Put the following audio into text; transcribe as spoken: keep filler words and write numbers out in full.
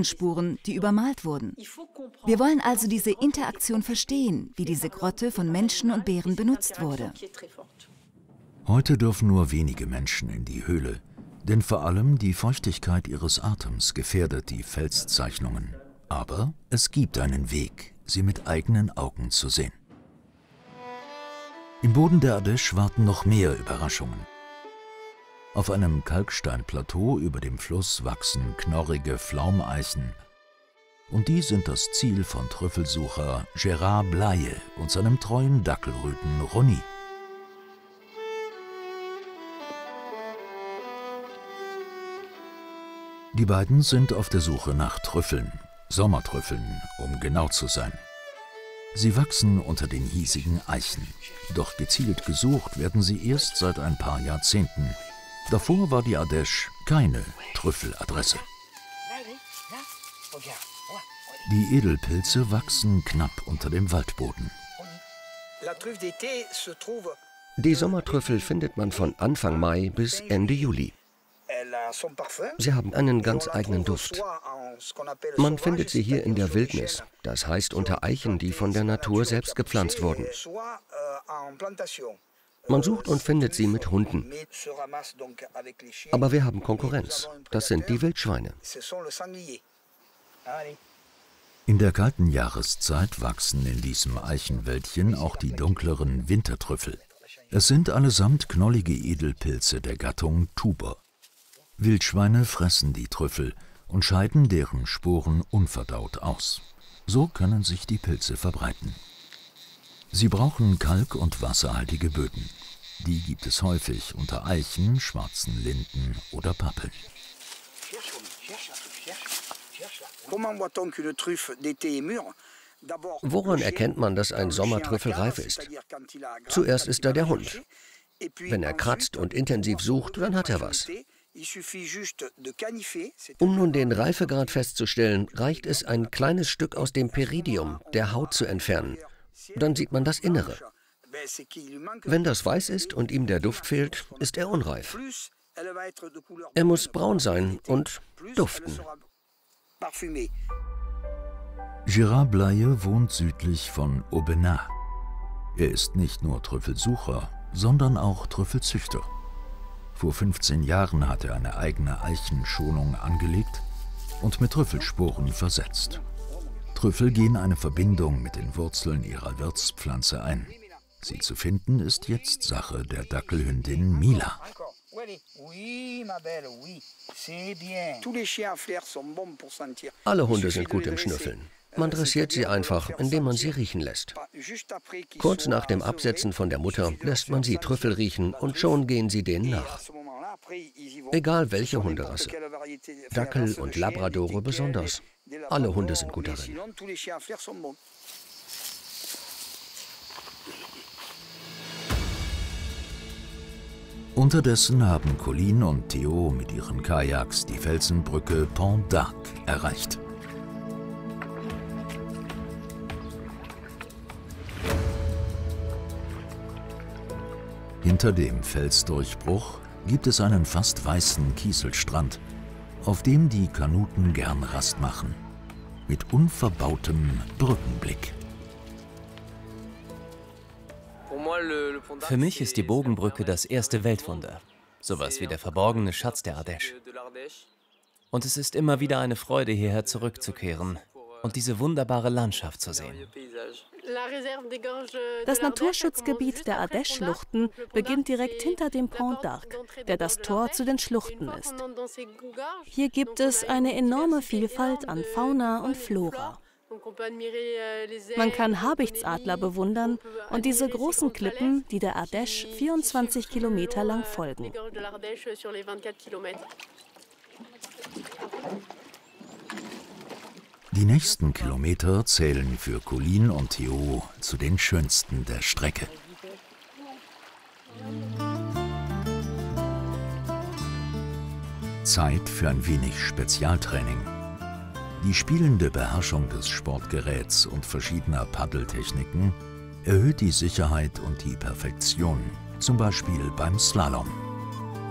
Hufenspuren, die übermalt wurden. Wir wollen also diese Interaktion verstehen, wie diese Grotte von Menschen und Bären benutzt wurde. Heute dürfen nur wenige Menschen in die Höhle, denn vor allem die Feuchtigkeit ihres Atems gefährdet die Felszeichnungen. Aber es gibt einen Weg, sie mit eigenen Augen zu sehen. Im Boden der Ardèche warten noch mehr Überraschungen. Auf einem Kalksteinplateau über dem Fluss wachsen knorrige Pflaumeichen. Und die sind das Ziel von Trüffelsucher Gérard Blaye und seinem treuen Dackelrüden Ronny. Die beiden sind auf der Suche nach Trüffeln, Sommertrüffeln, um genau zu sein. Sie wachsen unter den hiesigen Eichen, doch gezielt gesucht werden sie erst seit ein paar Jahrzehnten. Davor war die Ardèche keine Trüffeladresse. Die Edelpilze wachsen knapp unter dem Waldboden. Die Sommertrüffel findet man von Anfang Mai bis Ende Juli. Sie haben einen ganz eigenen Duft. Man findet sie hier in der Wildnis, das heißt unter Eichen, die von der Natur selbst gepflanzt wurden. Man sucht und findet sie mit Hunden. Aber wir haben Konkurrenz. Das sind die Wildschweine. In der kalten Jahreszeit wachsen in diesem Eichenwäldchen auch die dunkleren Wintertrüffel. Es sind allesamt knollige Edelpilze der Gattung Tuber. Wildschweine fressen die Trüffel und scheiden deren Sporen unverdaut aus. So können sich die Pilze verbreiten. Sie brauchen kalk- und wasserhaltige Böden. Die gibt es häufig unter Eichen, schwarzen Linden oder Pappeln. Woran erkennt man, dass ein Sommertrüffel reif ist? Zuerst ist da der Hund. Wenn er kratzt und intensiv sucht, dann hat er was. Um nun den Reifegrad festzustellen, reicht es, ein kleines Stück aus dem Peridium, der Haut, zu entfernen. Dann sieht man das Innere. Wenn das weiß ist und ihm der Duft fehlt, ist er unreif. Er muss braun sein und duften. Gérard Blaye wohnt südlich von Aubenas. Er ist nicht nur Trüffelsucher, sondern auch Trüffelzüchter. Vor fünfzehn Jahren hat er eine eigene Eichenschonung angelegt und mit Trüffelsporen versetzt. Trüffel gehen eine Verbindung mit den Wurzeln ihrer Wirtspflanze ein. Sie zu finden ist jetzt Sache der Dackelhündin Mila. Alle Hunde sind gut im Schnüffeln. Man dressiert sie einfach, indem man sie riechen lässt. Kurz nach dem Absetzen von der Mutter lässt man sie Trüffel riechen und schon gehen sie denen nach. Egal welche Hunderasse. Dackel und Labradore besonders. Alle Hunde sind gut darin. Unterdessen haben Colline und Theo mit ihren Kajaks die Felsenbrücke Pont d'Arc erreicht. Hinter dem Felsdurchbruch gibt es einen fast weißen Kieselstrand, auf dem die Kanuten gern Rast machen, mit unverbautem Brückenblick. Für mich ist die Bogenbrücke das erste Weltwunder, sowas wie der verborgene Schatz der Ardèche. Und es ist immer wieder eine Freude, hierher zurückzukehren und diese wunderbare Landschaft zu sehen. Das Naturschutzgebiet der Ardèche-Schluchten beginnt direkt hinter dem Pont d'Arc, der das Tor zu den Schluchten ist. Hier gibt es eine enorme Vielfalt an Fauna und Flora. Man kann Habichtsadler bewundern und diese großen Klippen, die der Ardèche vierundzwanzig Kilometer lang folgen. Die nächsten Kilometer zählen für Colline und Theo zu den schönsten der Strecke. Zeit für ein wenig Spezialtraining. Die spielende Beherrschung des Sportgeräts und verschiedener Paddeltechniken erhöht die Sicherheit und die Perfektion, zum Beispiel beim Slalom.